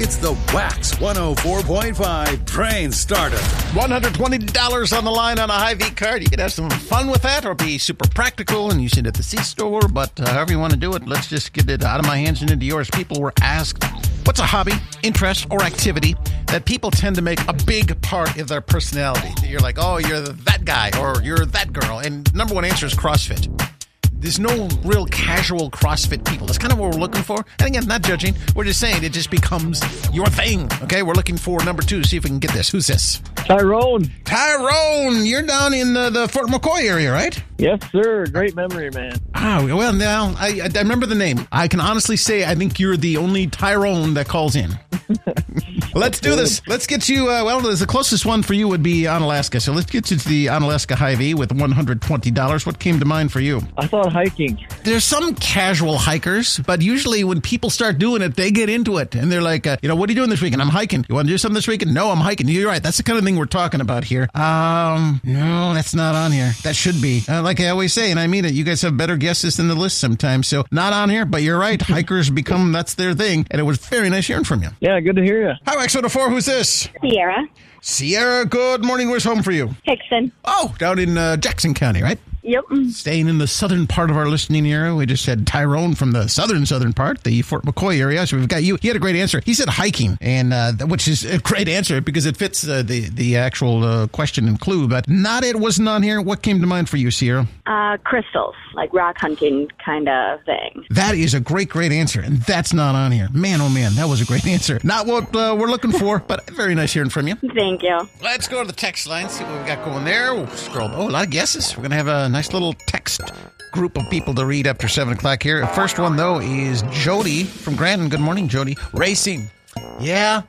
It's the Wax 104.5 Train Starter. $120 on the line on a Hy-Vee card. You can have some fun with that or be super practical and use it at the C-store. But however you want to do it, let's just get it out of my hands and into yours. People were asked, what's a hobby, interest, or activity that people tend to make a big part of their personality? You're like, oh, you're that guy or you're that girl. And number one answer is CrossFit. There's no real casual CrossFit people. That's kind of what we're looking for. And again, not judging. We're just saying it just becomes your thing. Okay, we're looking for number two. See if we can get this. Who's this? Tyrone. Tyrone, you're down in the Fort McCoy area, right? Yes, sir. Great memory, man. Ah, well, now, I remember the name. I can honestly say I think you're the only Tyrone that calls in. Let's do this. Let's get you, the closest one for you would be Onalaska. So let's get you to the Onalaska Hy-Vee with $120. What came to mind for you? I thought hiking. There's some casual hikers, but usually when people start doing it, they get into it. And they're like, what are you doing this weekend? I'm hiking. You want to do something this weekend? No, I'm hiking. You're right. That's the kind of thing we're talking about here. No, that's not on here. That should be. Like I always say, and I mean it, you guys have better guesses than the list sometimes. So not on here, but you're right. Hikers that's their thing. And it was very nice hearing from you. Yeah, good to hear you. Hi, X104. Who's this? Sierra. Sierra, good morning. Where's home for you? Hickson. Oh, down in Jackson County, right? Yep. Staying in the southern part of our listening area. We just had Tyrone from the southern part, the Fort McCoy area. So we've got you. He had a great answer. He said hiking, and which is a great answer because it fits the actual question and clue. But it wasn't on here. What came to mind for you, Sierra? Crystals, like rock hunting kind of thing. That is a great answer, and that's not on here. Man, oh man, that was a great answer. Not what we're looking for, but very nice hearing from you. Thank you. Let's go to the text line, see what we got going there. We'll scroll. Oh, a lot of guesses. We're going to have a nice little text group of people to read after 7 o'clock here. First one, though, is Jody from Grandin. Good morning, Jody. Racing. Yeah.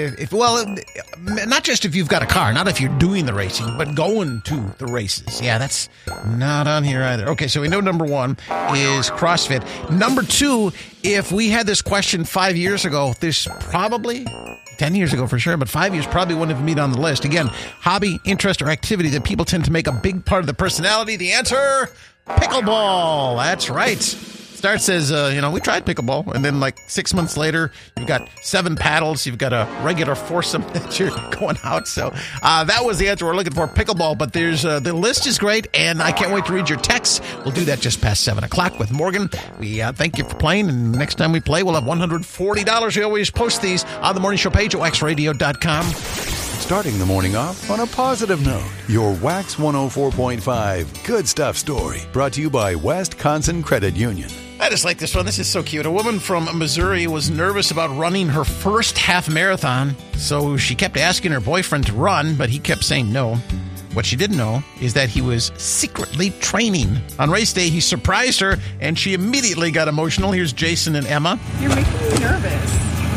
Not just if you've got a car, not if you're doing the racing, but going to the races. Yeah, that's not on here either. Okay, so we know number one is CrossFit. Number two, if we had this question 5 years ago, there's probably 10 years ago for sure, but 5 years probably wouldn't have made on the list. Again, hobby, interest, or activity that people tend to make a big part of the personality. The answer, pickleball. That's right. Starts as, we tried pickleball, and then like 6 months later, you've got 7 paddles, you've got a regular foursome that you're going out. So that was the answer we're looking for, pickleball. But there's the list is great, and I can't wait to read your texts. We'll do that just past 7 o'clock with Morgan. We thank you for playing, and next time we play, we'll have $140. We always post these on the morning show page at waxradio.com. Starting the morning off on a positive note. Your Wax 104.5 Good Stuff story brought to you by Wisconsin Credit Union. I just like this one. This is so cute. A woman from Missouri was nervous about running her first half marathon, so she kept asking her boyfriend to run, but he kept saying no. What she didn't know is that he was secretly training. On race day, he surprised her, and she immediately got emotional. Here's Jason and Emma. You're making me nervous.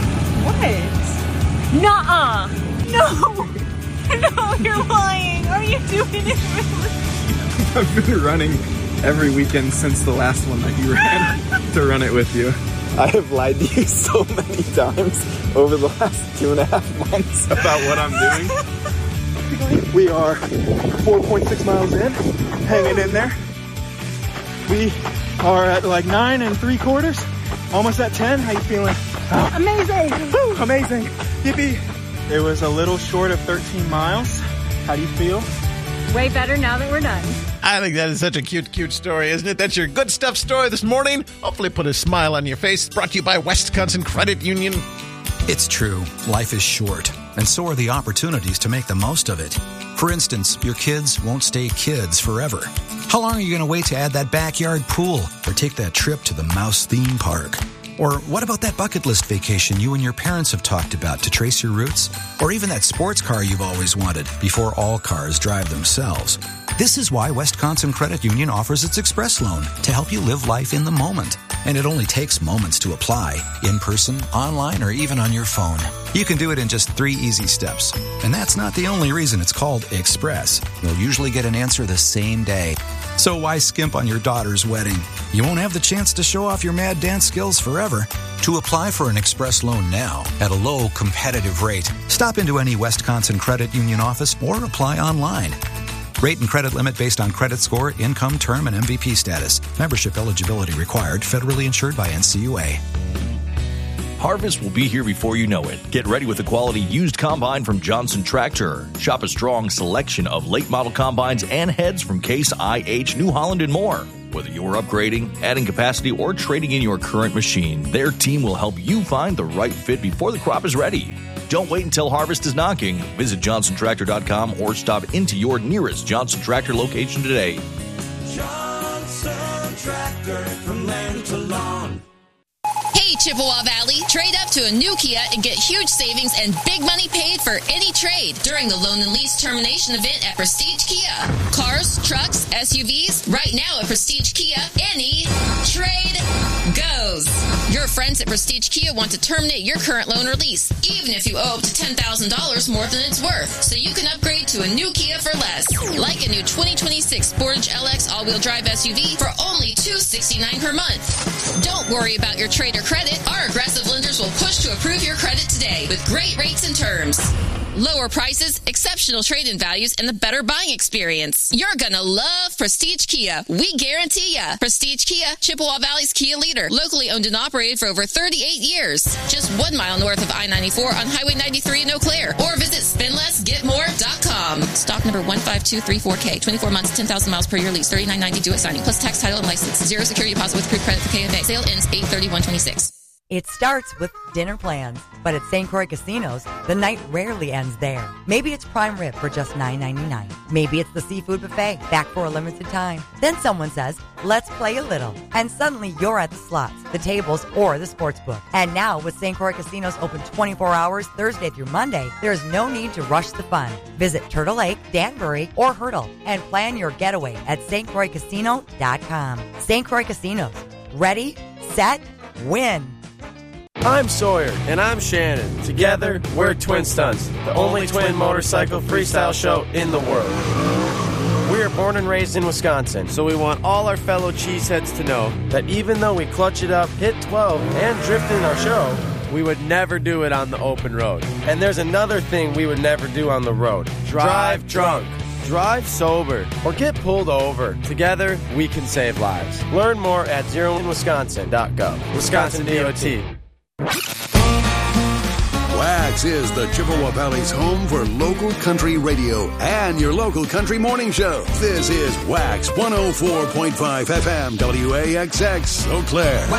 What? Nuh-uh. No, you're lying. Are you doing it really? I've been running every weekend since the last one that you ran to run it with you. I have lied to you so many times over the last 2.5 months about what I'm doing. We are 4.6 miles in, hanging in there. We are at like 9 3/4, almost at 10. How you feeling? Oh. Amazing. Woo, amazing. Yippee. It was a little short of 13 miles. How do you feel? Way better now that we're done. I think that is such a cute story, isn't it? That's your good stuff story this morning. Hopefully put a smile on your face. Brought to you by Wisconsin Credit Union. It's true. Life is short, and so are the opportunities to make the most of it. For instance, your kids won't stay kids forever. How long are you going to wait to add that backyard pool or take that trip to the Mouse theme park? Or what about that bucket list vacation you and your parents have talked about to trace your roots? Or even that sports car you've always wanted before all cars drive themselves? This is why Wisconsin Credit Union offers its Express Loan to help you live life in the moment. And it only takes moments to apply, in person, online, or even on your phone. You can do it in just 3 easy steps. And that's not the only reason it's called Express. You'll usually get an answer the same day. So why skimp on your daughter's wedding? You won't have the chance to show off your mad dance skills forever. To apply for an Express Loan now at a low, competitive rate, stop into any Wisconsin Credit Union office or apply online. Rate and credit limit based on credit score, income, term, and MVP status. Membership eligibility required. Federally insured by NCUA. Harvest will be here before you know it. Get ready with a quality used combine from Johnson Tractor. Shop a strong selection of late model combines and heads from Case IH, New Holland, and more. Whether you're upgrading, adding capacity, or trading in your current machine, their team will help you find the right fit before the crop is ready. Don't wait until harvest is knocking. Visit JohnsonTractor.com or stop into your nearest Johnson Tractor location today. Johnson Tractor, from land to lawn. Hey, Chippewa Valley, trade up to a new Kia and get huge savings and big money paid for any trade during the loan and lease termination event at Prestige Kia. Cars, trucks, SUVs, right now at Prestige Kia, any trade goes. Your friends at Prestige Kia want to terminate your current loan or lease, even if you owe up to $10,000 more than it's worth, so you can upgrade to a new Kia for less. Like a new 2026 Sportage LX all-wheel drive SUV for only $269 per month. Don't worry about your trade or credit. Our aggressive lenders will push to approve your credit today with great rates and terms. Lower prices, exceptional trade-in values, and the better buying experience. You're gonna love Prestige Kia. We guarantee ya. Prestige Kia, Chippewa Valley's Kia leader. Locally owned and operated for over 38 years. Just 1 mile north of I-94 on Highway 93 in Eau Claire. Or visit spendlessgetmore.com. Stock number 15234K. 24 months, 10,000 miles per year lease. $39.90 due at signing. Plus tax, title, and license. Zero security deposit with approved credit for KFA. Sale ends 8/31/26. It starts with dinner plans, but at St. Croix Casinos, the night rarely ends there. Maybe it's prime rib for just $9.99. Maybe it's the seafood buffet, back for a limited time. Then someone says, let's play a little. And suddenly you're at the slots, the tables, or the sports book. And now with St. Croix Casinos open 24 hours Thursday through Monday, there's no need to rush the fun. Visit Turtle Lake, Danbury, or Hurdle and plan your getaway at stcroixcasino.com. St. Croix Casinos. Ready, set, win. I'm Sawyer. And I'm Shannon. Together, we're Twin Stunts, the only twin motorcycle freestyle show in the world. We are born and raised in Wisconsin, so we want all our fellow cheeseheads to know that even though we clutch it up, hit 12, and drift in our show, we would never do it on the open road. And there's another thing we would never do on the road. Drive drunk. Drive sober or get pulled over. Together, we can save lives. Learn more at zeroinwisconsin.gov. Wisconsin DOT. Wax is the Chippewa Valley's home for local country radio and your local country morning show. This is Wax 104.5 FM WAXX Eau Claire.